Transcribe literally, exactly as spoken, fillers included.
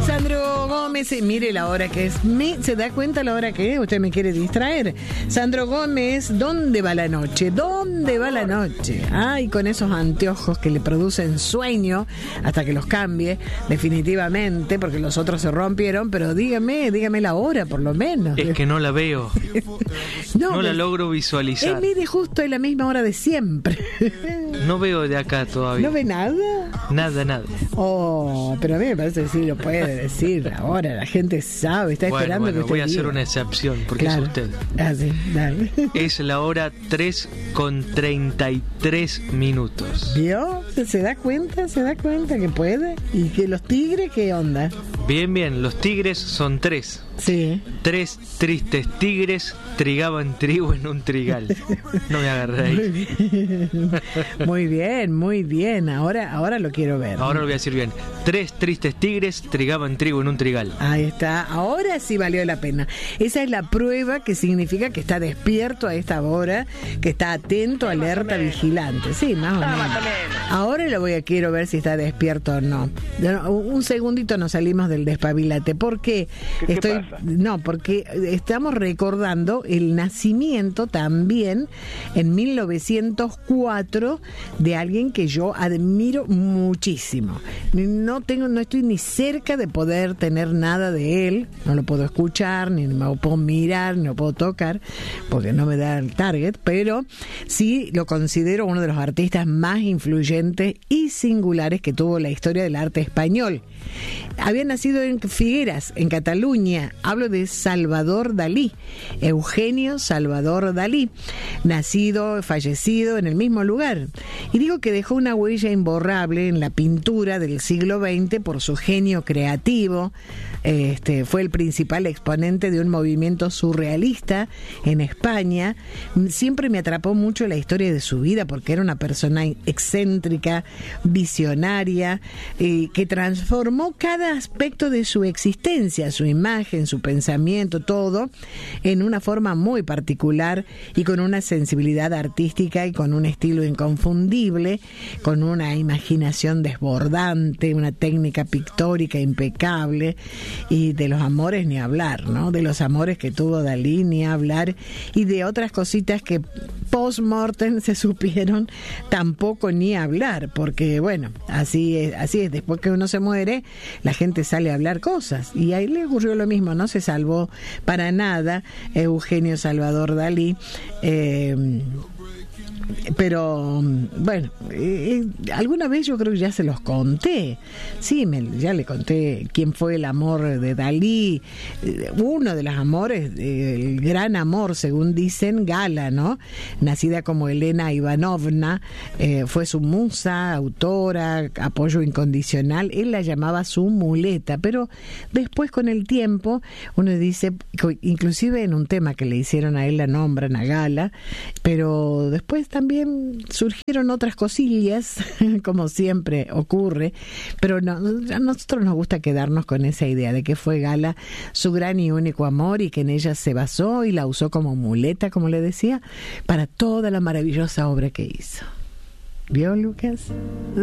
Sandro Gómez, eh, mire la hora que es. Me, ¿Se da cuenta la hora que es? Usted me quiere distraer. Sandro Gómez, ¿dónde va la noche? ¿Dónde va la noche? Ay, con esos anteojos que le producen sueño hasta que los cambie, definitivamente, porque los otros se rompieron, pero dígame, dígame la hora por lo menos. Es que no la veo. no no la logro visualizar. Eh, mire, justo es la misma hora de siempre. No veo de acá todavía. ¿No ve nada? Nada, nada. Oh, pero a mí me parece que sí lo puede decir ahora. La gente sabe, está bueno, esperando bueno, que usted voy a hacer diga. una excepción, porque claro. es usted. Ah, sí, dale. Es la hora tres con treinta y tres minutos. ¿Vio? ¿Se da cuenta? ¿Se da cuenta que puede? ¿Y que los tigres qué onda? Bien, bien, los tigres son tres. Sí. Tres tristes tigres trigaban trigo en un trigal. No me agarré ahí. Muy bien, muy bien, muy bien. Ahora, ahora lo quiero ver. Ahora lo voy a decir bien. Tres tristes tigres trigaban trigo en un trigal. Ahí está. Ahora sí valió la pena. Esa es la prueba que significa que está despierto a esta hora, que está atento, alerta, vigilante. Sí, más o menos. Ahora lo voy a quiero ver si está despierto o no. Un segundito nos salimos del despabilate. ¿Por qué? ¿Qué, Estoy qué pasa? No, porque estamos recordando el nacimiento también en mil novecientos cuatro de alguien que yo admiro muchísimo. No tengo, no estoy ni cerca de poder tener nada de él, no lo puedo escuchar, ni me lo puedo mirar, ni lo puedo tocar, porque no me da el target, pero sí lo considero uno de los artistas más influyentes y singulares que tuvo la historia del arte español. Había nacido en Figueras, en Cataluña. Hablo de Salvador Dalí, Eugenio Salvador Dalí, nacido, fallecido en el mismo lugar. Y digo que dejó una huella imborrable en la pintura del siglo veinte por su genio creativo. Este, fue el principal exponente de un movimiento surrealista en España. Siempre me atrapó mucho la historia de su vida porque era una persona excéntrica, visionaria, eh, que transformó cada aspecto de su existencia, su imagen, su pensamiento, todo, en una forma muy particular y con una sensibilidad artística y con un estilo inconfundible, con una imaginación desbordante, una técnica pictórica impecable. Y de los amores ni hablar, ¿no? De los amores que tuvo Dalí ni hablar, y de otras cositas que post-mortem se supieron tampoco ni hablar, porque bueno, así es, así es, después que uno se muere, la gente sale a hablar cosas, y ahí le ocurrió lo mismo, no se salvó para nada Eugenio Salvador Dalí. eh, Pero, bueno, eh, alguna vez yo creo que ya se los conté. Sí, me, ya le conté quién fue el amor de Dalí. Eh, uno de los amores, eh, el gran amor, según dicen, Gala, ¿no? Nacida como Elena Ivanovna, eh, fue su musa, autora, apoyo incondicional. Él la llamaba su muleta, pero después con el tiempo, uno dice, inclusive en un tema que le hicieron a él, la nombran a Gala, pero después también surgieron otras cosillas, como siempre ocurre, pero no, a nosotros nos gusta quedarnos con esa idea de que fue Gala su gran y único amor y que en ella se basó y la usó como muleta, como le decía, para toda la maravillosa obra que hizo. ¿Vio, Lucas?